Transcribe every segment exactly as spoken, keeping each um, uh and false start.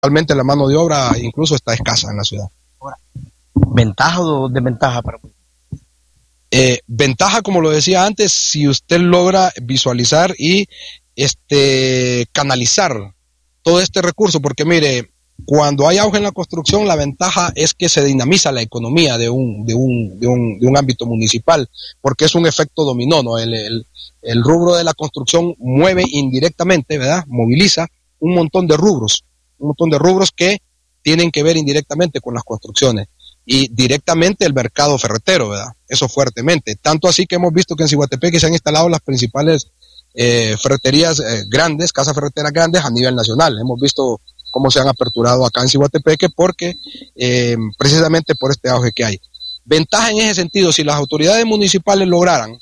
Realmente la mano de obra incluso está escasa en la ciudad. ¿Ventaja o desventaja para usted? Eh, ventaja, como lo decía antes, si usted logra visualizar y este canalizar todo este recurso, porque mire, cuando hay auge en la construcción, la ventaja es que se dinamiza la economía de un, de un, de un, de un ámbito municipal, porque es un efecto dominó, ¿no? El, el, el rubro de la construcción mueve indirectamente, ¿verdad? Moviliza un montón de rubros, un montón de rubros que tienen que ver indirectamente con las construcciones y directamente el mercado ferretero, ¿verdad? Eso fuertemente. Tanto así que hemos visto que en Ciguatepeque se han instalado las principales eh, ferreterías eh, grandes, casas ferreteras grandes a nivel nacional. Hemos visto cómo se han aperturado acá en Ciguatepeque porque eh, precisamente por este auge que hay. Ventaja en ese sentido, si las autoridades municipales lograran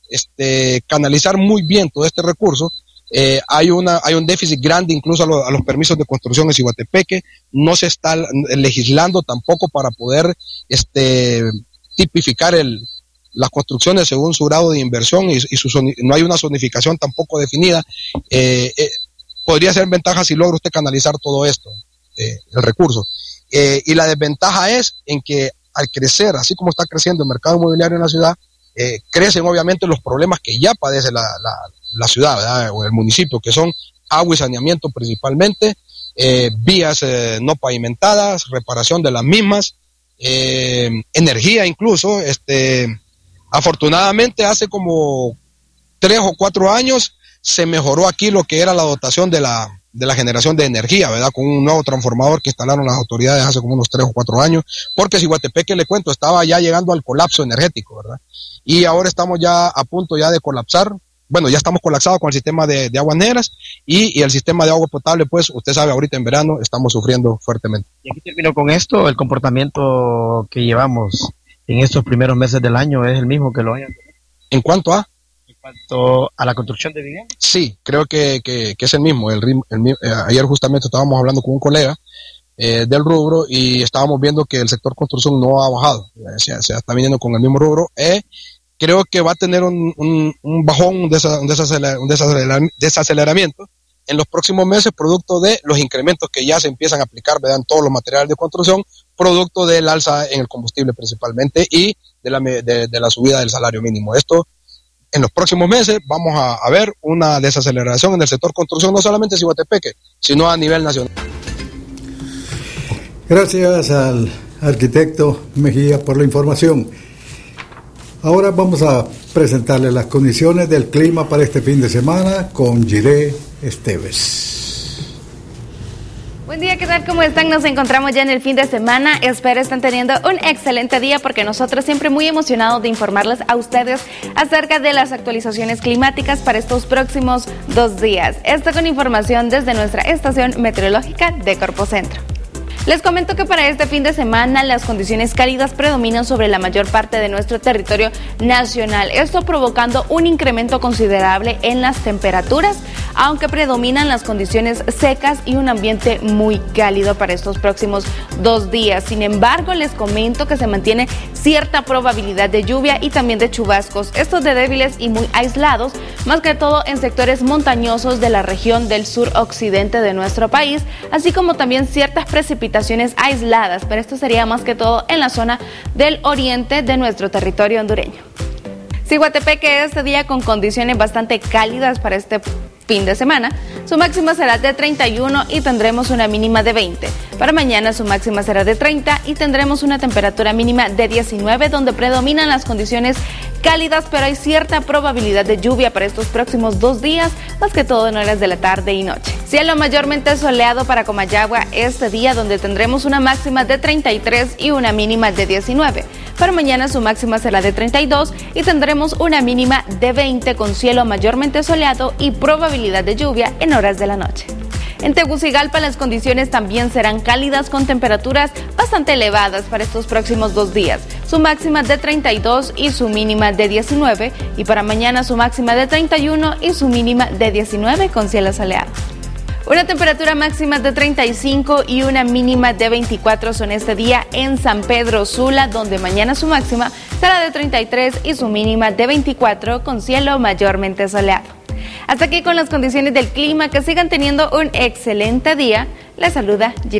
este, canalizar muy bien todo este recurso, Eh, hay una hay un déficit grande incluso a, lo, a los permisos de construcción en Ciguatepeque. No se está legislando tampoco para poder este tipificar el, las construcciones según su grado de inversión y, y su, no hay una zonificación tampoco definida. Eh, eh, podría ser ventaja si logra usted canalizar todo esto, eh, el recurso. Eh, y la desventaja es en que al crecer, así como está creciendo el mercado inmobiliario en la ciudad, eh, crecen obviamente los problemas que ya padece la, la la ciudad, ¿verdad? O el municipio, que son agua y saneamiento principalmente, eh, vías eh, no pavimentadas, reparación de las mismas, eh, energía incluso. Este, afortunadamente hace como tres o cuatro años se mejoró aquí lo que era la dotación de la, de la generación de energía, ¿verdad? Con un nuevo transformador que instalaron las autoridades hace como unos tres o cuatro años, porque Ciguatepeque, le cuento, estaba ya llegando al colapso energético, ¿verdad? Y ahora estamos ya a punto ya de colapsar. Bueno, ya estamos colapsados con el sistema de, de aguas negras y, y el sistema de agua potable, pues usted sabe, ahorita en verano estamos sufriendo fuertemente. Y aquí termino con esto, el comportamiento que llevamos en estos primeros meses del año es el mismo que lo años anteriores. ¿En cuanto a? En cuanto a la construcción de viviendas. Sí, creo que, que, que es el mismo. El, el, eh, ayer justamente estábamos hablando con un colega eh, del rubro y estábamos viendo que el sector construcción no ha bajado, eh, se, se está viniendo con el mismo rubro. Eh, Creo que va a tener un, un, un bajón, un, desaceler, un desaceler, desaceleramiento en los próximos meses, producto de los incrementos que ya se empiezan a aplicar, ¿verdad?, en todos los materiales de construcción, producto del alza en el combustible principalmente y de la, de, de la subida del salario mínimo. Esto, en los próximos meses, vamos a, a ver una desaceleración en el sector construcción, no solamente en Ciguatepeque, sino a nivel nacional. Gracias al arquitecto Mejía por la información. Ahora vamos a presentarle las condiciones del clima para este fin de semana con Jiré Esteves. Buen día, ¿qué tal? ¿Cómo están? Nos encontramos ya en el fin de semana. Espero estén teniendo un excelente día porque nosotros siempre muy emocionados de informarles a ustedes acerca de las actualizaciones climáticas para estos próximos dos días. Esto con información desde nuestra estación meteorológica de Corpocentro. Les comento que para este fin de semana las condiciones cálidas predominan sobre la mayor parte de nuestro territorio nacional, esto provocando un incremento considerable en las temperaturas, aunque predominan las condiciones secas y un ambiente muy cálido para estos próximos dos días. Sin embargo, les comento que se mantiene cierta probabilidad de lluvia y también de chubascos, estos de débiles y muy aislados, más que todo en sectores montañosos de la región del suroccidente de nuestro país, así como también ciertas precipitaciones aisladas, pero esto sería más que todo en la zona del oriente de nuestro territorio hondureño. Ciguatepeque este día con condiciones bastante cálidas para este fin de semana. Su máxima será de treinta y uno y tendremos una mínima de veinte. Para mañana su máxima será de treinta y tendremos una temperatura mínima de diecinueve, donde predominan las condiciones cálidas, pero hay cierta probabilidad de lluvia para estos próximos dos días, más que todo en horas de la tarde y noche. Cielo mayormente soleado para Comayagua este día, donde tendremos una máxima de treinta y tres y una mínima de diecinueve. Para mañana su máxima será de treinta y dos y tendremos una mínima de veinte, con cielo mayormente soleado y probabilidad de lluvia en horas de la noche. En Tegucigalpa las condiciones también serán cálidas con temperaturas bastante elevadas para estos próximos dos días. Su máxima de treinta y dos y su mínima de diecinueve, y para mañana su máxima de treinta y uno y su mínima de diecinueve con cielo soleado. Una temperatura máxima de treinta y cinco y una mínima de veinticuatro son este día en San Pedro Sula, donde mañana su máxima será de treinta y tres y su mínima de veinticuatro con cielo mayormente soleado. Hasta aquí con las condiciones del clima, que sigan teniendo un excelente día. Les saluda